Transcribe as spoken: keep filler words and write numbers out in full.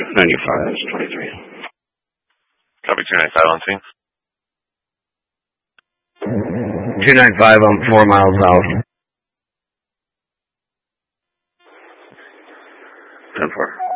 ninety-five, that's twenty-three. Copy two ninety-five on scene. two ninety-five, I'm four miles south. ten four.